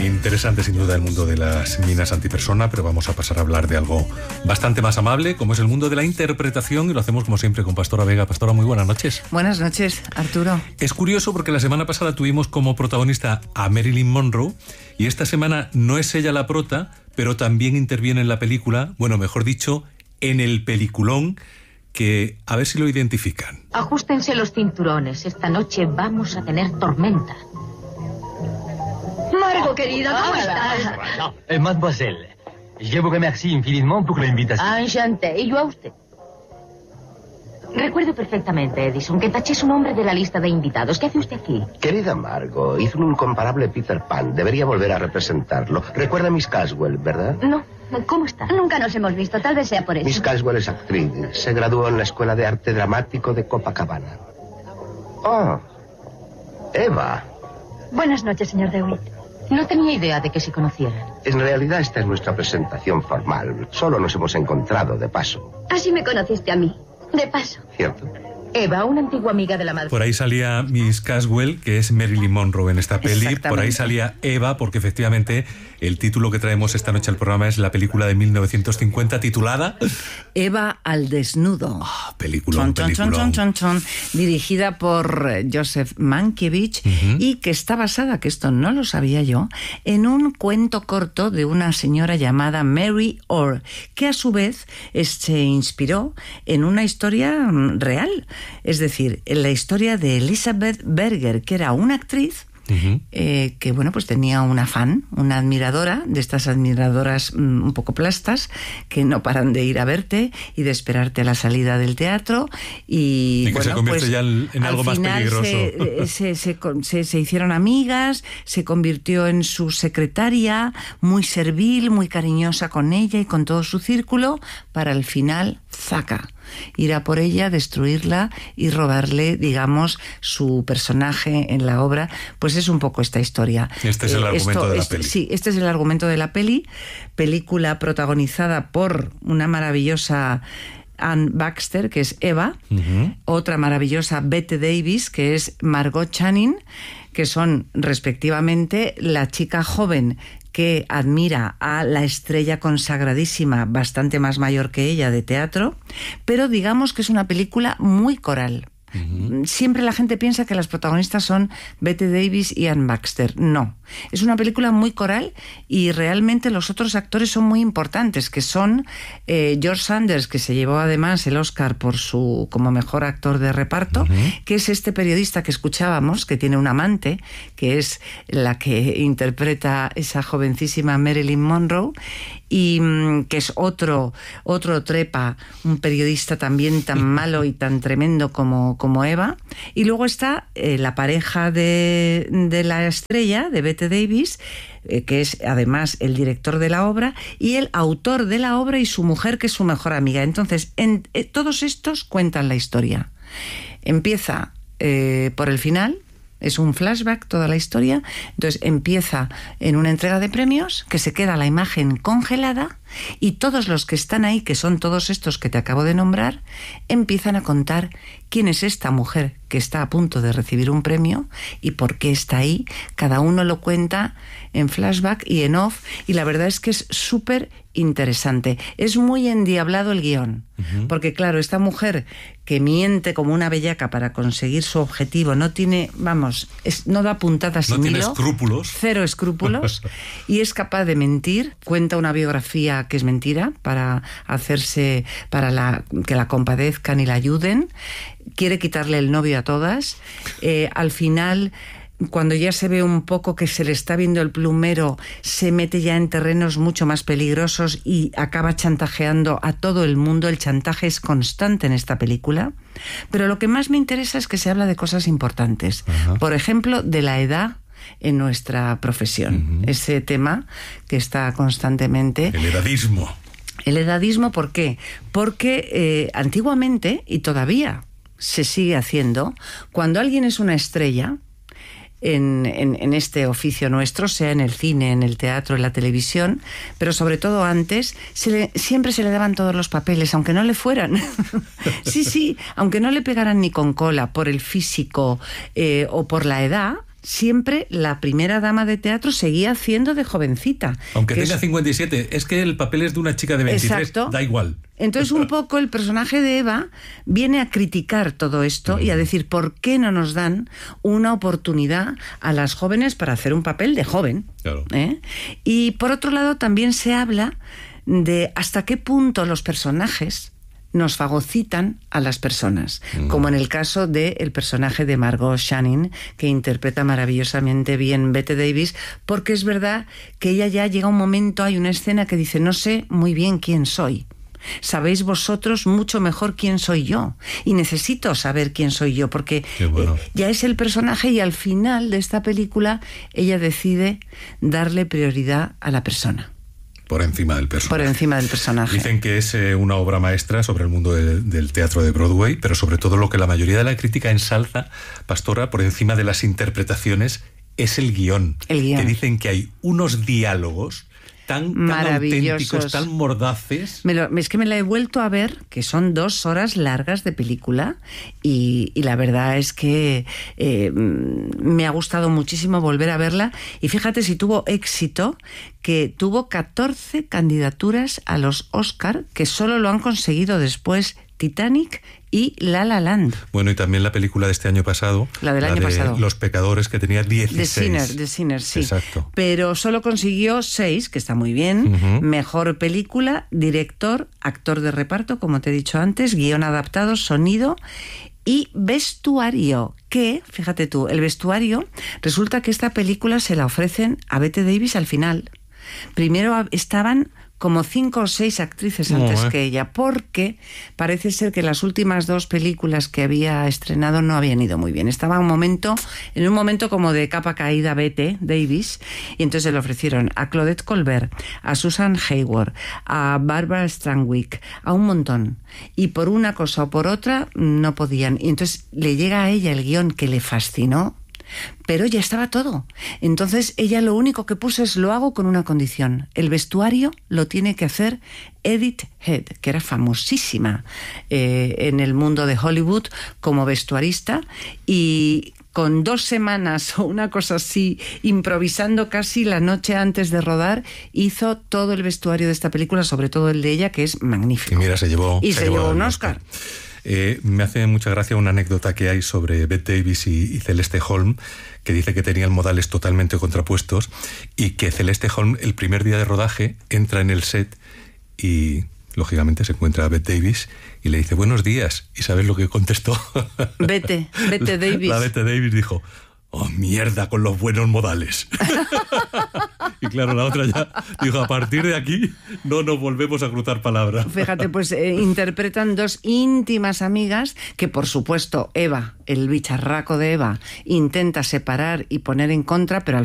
Interesante sin duda el mundo de las minas antipersona, pero vamos a pasar a hablar de algo bastante más amable, como es el mundo de la interpretación, y lo hacemos como siempre con Pastora Vega. Pastora, muy buenas noches. Buenas noches, Arturo. Es curioso porque la semana pasada tuvimos como protagonista a Marilyn Monroe, y esta semana no es ella la prota, pero también interviene en la película, bueno, mejor dicho, en el peliculón, que a ver si lo identifican. Ajustense los cinturones, esta noche vamos a tener tormenta. Margot, querida, ¿cómo estás? Mademoiselle, je vous remercie infiniment pour l'invitation. Enchanté, y yo a usted. Recuerdo perfectamente, Edison, que taché su nombre de la lista de invitados. ¿Qué hace usted aquí? Querida Margot, hizo un incomparable Peter Pan. Debería volver a representarlo. Recuerda a Miss Caswell, ¿verdad? No, ¿cómo está? Nunca nos hemos visto, tal vez sea por eso. Miss Caswell es actriz. Se graduó en la Escuela de Arte Dramático de Copacabana. Oh, Eva. Buenas noches, señor DeWitt. No tenía idea de que se conocieran. En realidad esta es nuestra presentación formal. Solo nos hemos encontrado de paso. Así me conociste a mí, de paso. ¿Cierto? Eva, una antigua amiga de la madre. Por ahí salía Miss Caswell, que es Marilyn Monroe en esta peli. Por ahí salía Eva, porque efectivamente el título que traemos esta noche al programa es la película de 1950 titulada Eva al desnudo. Peliculón. Dirigida por Joseph Mankiewicz y que está basada, que esto no lo sabía yo, en un cuento corto de una señora llamada Mary Orr, que a su vez se inspiró en una historia real. Es decir, en la historia de Elizabeth Berger, que era una actriz que, bueno, pues tenía una fan, una admiradora, de estas admiradoras un poco plastas, que no paran de ir a verte y de esperarte a la salida del teatro. Y que bueno, se convierte pues, ya en algo más peligroso. Se hicieron amigas, se convirtió en su secretaria, muy servil, muy cariñosa con ella y con todo su círculo, para al final, ¡zaca!, ir a por ella, destruirla y robarle, digamos, su personaje en la obra. Pues es un poco esta historia. Este es el argumento de la peli. Sí, este es el argumento de la película protagonizada por una maravillosa Anne Baxter, que es Eva, otra maravillosa Bette Davis, que es Margot Channing, que son respectivamente la chica joven que admira a la estrella consagradísima, bastante más mayor que ella, de teatro, pero digamos que es una película muy coral. Siempre la gente piensa que las protagonistas son Bette Davis y Anne Baxter. No, es una película muy coral y realmente los otros actores son muy importantes, que son George Sanders, que se llevó además el Oscar por su como mejor actor de reparto, que es este periodista que escuchábamos, que tiene un amante, que es la que interpreta esa jovencísima Marilyn Monroe, y que es otro trepa, un periodista también tan malo y tan tremendo como Eva. Y luego está la pareja de la estrella, de Bette Davis, que es además el director de la obra, y el autor de la obra y su mujer, que es su mejor amiga. Entonces, todos estos cuentan la historia. Empieza por el final. Es un flashback toda la historia. Entonces empieza en una entrega de premios, que se queda la imagen congelada, y todos los que están ahí, que son todos estos que te acabo de nombrar, empiezan a contar quién es esta mujer que está a punto de recibir un premio y por qué está ahí. Cada uno lo cuenta en flashback y en off, y la verdad es que es súper interesante. Es muy endiablado el guión, porque claro, esta mujer que miente como una bellaca para conseguir su objetivo, no tiene, no da puntadas sin hilo. No tiene escrúpulos. Cero escrúpulos. Y es capaz de mentir. Cuenta una biografía que es mentira para que la compadezcan y la ayuden. Quiere quitarle el novio a todas. Al final, cuando ya se ve un poco que se le está viendo el plumero, se mete ya en terrenos mucho más peligrosos y acaba chantajeando a todo el mundo. El chantaje es constante en esta película. Pero lo que más me interesa es que se habla de cosas importantes. Por ejemplo, de la edad en nuestra profesión. Ese tema que está constantemente... El edadismo. El edadismo, ¿por qué? Porque antiguamente, y todavía se sigue haciendo, cuando alguien es una estrella en este oficio nuestro, sea en el cine, en el teatro, en la televisión, pero sobre todo antes, siempre se le daban todos los papeles, aunque no le fueran. Sí, aunque no le pegaran ni con cola por el físico o por la edad, siempre la primera dama de teatro seguía haciendo de jovencita. Aunque tenga 57, es que el papel es de una chica de 23, exacto, da igual. Entonces un poco el personaje de Eva viene a criticar todo esto y a decir por qué no nos dan una oportunidad a las jóvenes para hacer un papel de joven. Claro. Y por otro lado también se habla de hasta qué punto los personajes nos fagocitan a las personas, como en el caso del personaje de Margot Channing, que interpreta maravillosamente bien Bette Davis, porque es verdad que ella ya llega un momento, hay una escena que dice, no sé muy bien quién soy. Sabéis vosotros mucho mejor quién soy yo y necesito saber quién soy yo porque ya es el personaje y al final de esta película ella decide darle prioridad a la persona. Por encima del personaje. Por encima del personaje. Dicen que es una obra maestra sobre el mundo del teatro de Broadway, pero sobre todo lo que la mayoría de la crítica ensalza, Pastora, por encima de las interpretaciones, es el guión. El guión. Que dicen que hay unos diálogos tan auténticos, tan mordaces. Es que me la he vuelto a ver, que son 2 horas largas de película, y la verdad es que me ha gustado muchísimo volver a verla. Y fíjate si tuvo éxito, que tuvo 14 candidaturas a los Oscar, que solo lo han conseguido después Titanic y La La Land. Bueno, y también la película de este año pasado. La del año pasado. Los pecadores, que tenía 16. The Sinner, sí. Exacto. Pero solo consiguió 6, que está muy bien. Mejor película, director, actor de reparto, como te he dicho antes, guión adaptado, sonido y vestuario. Que, fíjate tú, el vestuario, resulta que esta película se la ofrecen a Bette Davis al final. Primero estaban como 5 o 6 actrices antes que ella, porque parece ser que las últimas 2 películas que había estrenado no habían ido muy bien. Estaba en un momento como de capa caída Bette Davis, y entonces le ofrecieron a Claudette Colbert, a Susan Hayward, a Barbara Stanwyck, a un montón. Y por una cosa o por otra no podían. Y entonces le llega a ella el guión que le fascinó, pero ya estaba todo. Entonces ella lo único que puso es: lo hago con una condición, el vestuario lo tiene que hacer Edith Head, que era famosísima en el mundo de Hollywood como vestuarista, y con 2 semanas o una cosa así, improvisando casi la noche antes de rodar, hizo todo el vestuario de esta película, sobre todo el de ella, que es magnífico. Y mira, se llevó un Oscar. Me hace mucha gracia una anécdota que hay sobre Bette Davis y Celeste Holm, que dice que tenían modales totalmente contrapuestos y que Celeste Holm, el primer día de rodaje, entra en el set y, lógicamente, se encuentra a Bette Davis y le dice buenos días. ¿Y sabes lo que contestó? Bette Davis. La Bette Davis dijo: ¡oh, mierda con los buenos modales! Y claro, la otra ya dijo: a partir de aquí no nos volvemos a cruzar palabra. Fíjate, pues interpretan 2 íntimas amigas que, por supuesto, Eva, el bicharraco de Eva, intenta separar y poner en contra, pero al